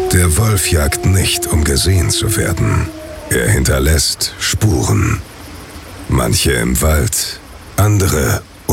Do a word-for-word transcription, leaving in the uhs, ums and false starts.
Der Wolf jagt nicht, um gesehen zu werden. Er hinterlässt Spuren. Manche im Wald, andere